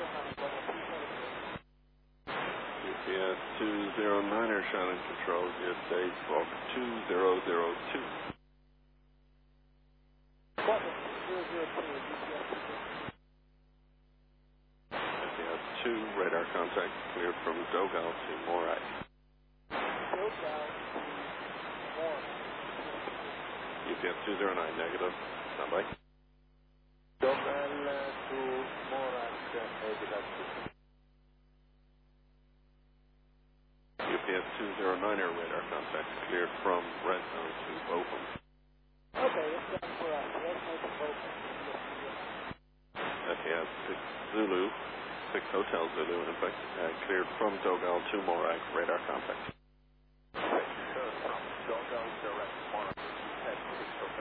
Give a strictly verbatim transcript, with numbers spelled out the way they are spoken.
U P S two zero niner Shannon Control, U S A Squawk two zero zero two. U P S two, radar contact cleared from Dogal to Morak. U P S two zero nine, negative. Standby. Dogal to Morak, negative. U P S two zero niner radar contact cleared from Redstone to Bochum. Okay, it's done for us. Let's make it open. F A S six Zulu, six Hotel Zulu, in effect, uh, cleared from Dogal to Morak, radar contact.